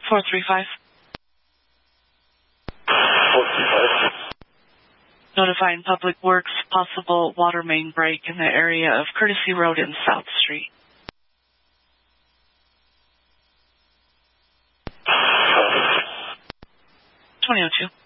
435. 435. Notifying Public Works possible water main break in the area of Courtesy Road and South Street. 2002.